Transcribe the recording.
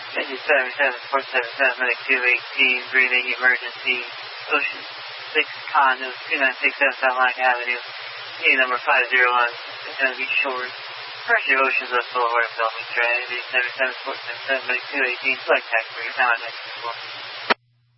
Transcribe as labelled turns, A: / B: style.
A: Engine 77, Port 77, Medic 218, breathing emergency, Ocean 6 Condo, 2967 South Line Avenue, unit number 501, Kennedy Shores. Pressure Oceans West Boulevard, Bellevue Drive, 77, Port 77, Medic 218, select taxi for your time on next